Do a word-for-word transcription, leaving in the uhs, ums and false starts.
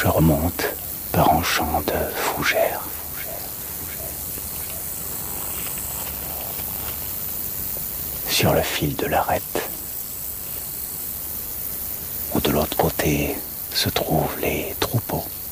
je remonte par un champ de fougères. Sur le fil de l'arête, où de l'autre côté se trouvent les troupeaux.